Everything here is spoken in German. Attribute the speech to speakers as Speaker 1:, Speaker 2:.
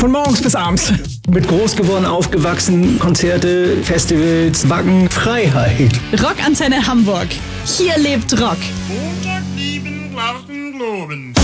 Speaker 1: von morgens bis abends. Mit groß geworden, aufgewachsen, Konzerte, Festivals, Wacken, Freiheit.
Speaker 2: Rockantenne Hamburg. Hier lebt Rock.
Speaker 3: Montag 7 Globen.